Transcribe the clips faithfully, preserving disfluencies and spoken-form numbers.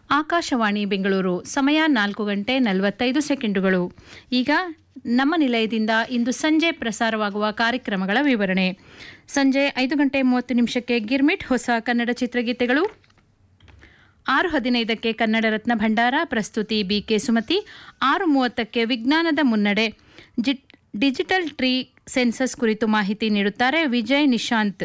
ಆಕಾಶವಾಣಿ ಬೆಂಗಳೂರು ಸಮಯ ನಾಲ್ಕು ಗಂಟೆ ನಲವತ್ತೈದು ಸೆಕೆಂಡುಗಳು. ಈಗ ನಮ್ಮ ನಿಲಯದಿಂದ ಇಂದು ಸಂಜೆ ಪ್ರಸಾರವಾಗುವ ಕಾರ್ಯಕ್ರಮಗಳ ವಿವರಣೆ. ಸಂಜೆ ಐದು ಗಂಟೆ ಮೂವತ್ತು ನಿಮಿಷಕ್ಕೆ ಗಿರ್ಮಿಟ್ ಹೊಸ ಕನ್ನಡ ಚಿತ್ರಗೀತೆಗಳು. ಆರು ಹದಿನೈದಕ್ಕೆ ಕನ್ನಡ ರತ್ನ ಭಂಡಾರ, ಪ್ರಸ್ತುತಿ ಬಿಕೆ ಸುಮತಿ. ಆರು ಮೂವತ್ತಕ್ಕೆ ವಿಜ್ಞಾನದ ಮುನ್ನಡೆ, ಡಿಜಿಟಲ್ ಟ್ರೀ ಸೆನ್ಸಸ್ ಕುರಿತು ಮಾಹಿತಿ ನೀಡುತ್ತಾರೆ ವಿಜಯ್ ನಿಶಾಂತ್.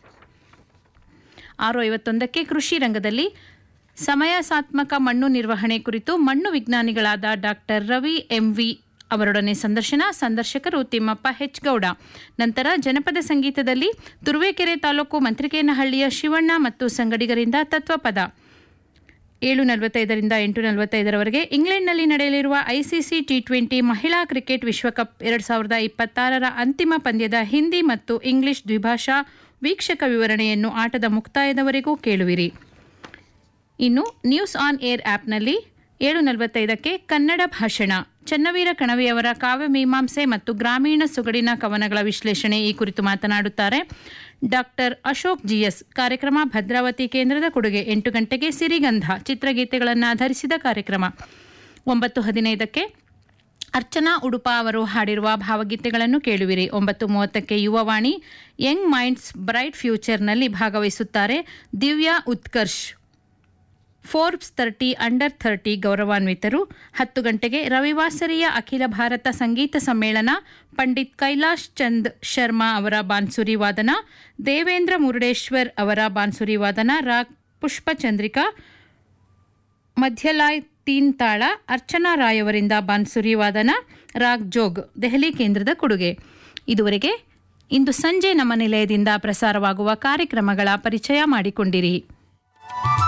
ಆರು ಐವತ್ತೊಂದಕ್ಕೆ ಕೃಷಿ ರಂಗದಲ್ಲಿ ಸಮಯಸಾತ್ಮಕ ಮಣ್ಣು ನಿರ್ವಹಣೆ ಕುರಿತು ಮಣ್ಣು ವಿಜ್ಞಾನಿಗಳಾದ ಡಾಕ್ಟರ್ ರವಿ ಎಂವಿ ಅವರೊಡನೆ ಸಂದರ್ಶನ. ಸಂದರ್ಶಕರು ತಿಮ್ಮಪ್ಪ ಹೆಚ್ ಗೌಡ. ನಂತರ ಜನಪದ ಸಂಗೀತದಲ್ಲಿ ತುರುವೇಕೆರೆ ತಾಲೂಕು ಮಂತ್ರಿಕೇನಹಳ್ಳಿಯ ಶಿವಣ್ಣ ಮತ್ತು ಸಂಗಡಿಗರಿಂದ ತತ್ವಪದ. ಏಳು ನಲವತ್ತೈದರಿಂದ ಎಂಟು ನಲವತ್ತೈದರವರೆಗೆ ಇಂಗ್ಲೆಂಡ್ನಲ್ಲಿ ನಡೆಯಲಿರುವ ಐಸಿಸಿ ಟಿ ಟ್ವೆಂಟಿ ಮಹಿಳಾ ಕ್ರಿಕೆಟ್ ವಿಶ್ವಕಪ್ ಎರಡು ಸಾವಿರದ ಇಪ್ಪತ್ತಾರರ ಅಂತಿಮ ಪಂದ್ಯದ ಹಿಂದಿ ಮತ್ತು ಇಂಗ್ಲಿಷ್ ದ್ವಿಭಾಷಾ ವೀಕ್ಷಕ ವಿವರಣೆಯನ್ನು ಆಟದ ಮುಕ್ತಾಯದವರೆಗೂ ಕೇಳುವಿರಿ. ಇನ್ನು ನ್ಯೂಸ್ ಆನ್ ಏರ್ ಆ್ಯಪ್ನಲ್ಲಿ ಏಳು ನಲವತ್ತೈದಕ್ಕೆ ಕನ್ನಡ ಭಾಷಣ, ಚನ್ನವೀರ ಕಣವಿಯವರ ಕಾವ್ಯಮೀಮಾಂಸೆ ಮತ್ತು ಗ್ರಾಮೀಣ ಸೊಗಡಿನ ಕವನಗಳ ವಿಶ್ಲೇಷಣೆ ಈ ಕುರಿತು ಮಾತನಾಡುತ್ತಾರೆ ಡಾಕ್ಟರ್ ಅಶೋಕ್ ಜಿಎಸ್. ಕಾರ್ಯಕ್ರಮ ಭದ್ರಾವತಿ ಕೇಂದ್ರದ ಕೊಡುಗೆ. ಎಂಟು ಗಂಟೆಗೆ ಸಿರಿಗಂಧ ಚಿತ್ರಗೀತೆಗಳನ್ನು ಆಧರಿಸಿದ ಕಾರ್ಯಕ್ರಮ. ಒಂಬತ್ತು ಹದಿನೈದಕ್ಕೆ ಅರ್ಚನಾ ಉಡುಪ ಅವರು ಹಾಡಿರುವ ಭಾವಗೀತೆಗಳನ್ನು ಕೇಳುವಿರಿ. ಒಂಬತ್ತು ಮೂವತ್ತಕ್ಕೆ ಯುವವಾಣಿ, ಯಂಗ್ ಮೈಂಡ್ಸ್ ಬ್ರೈಟ್ ಫ್ಯೂಚರ್ನಲ್ಲಿ ಭಾಗವಹಿಸುತ್ತಾರೆ Divya Utkarsh, Forbes thirty under thirty ಗೌರವಾನ್ವಿತರು. ಹತ್ತು ಗಂಟೆಗೆ ರವಿವಾಸರಿಯ ಅಖಿಲ ಭಾರತ ಸಂಗೀತ ಸಮ್ಮೇಳನ, ಪಂಡಿತ್ ಕೈಲಾಶ್ ಚಂದ್ ಶರ್ಮಾ ಅವರ ಬಾನ್ಸುರಿ ವಾದನ, ದೇವೇಂದ್ರ ಮುರುಡೇಶ್ವರ್ ಅವರ ಬಾನ್ಸುರಿ ವಾದನ, ರಾಗ್ ಪುಷ್ಪಚಂದ್ರಿಕಾ, ಮಧ್ಯಲಾಯ್ ತೀನ್ ತಾಳ, ಅರ್ಚನಾ ರಾಯ್ ಅವರಿಂದ ಬಾನ್ಸುರಿ ವಾದನ, ರಾಗ್ ಜೋಗ್, ದೆಹಲಿ ಕೇಂದ್ರದ ಕೊಡುಗೆ. ಇದುವರೆಗೆ ಇಂದು ಸಂಜೆ ನಮ್ಮ ನಿಲಯದಿಂದ ಪ್ರಸಾರವಾಗುವ ಕಾರ್ಯಕ್ರಮಗಳ ಪರಿಚಯ ಮಾಡಿಕೊಂಡಿರಿ.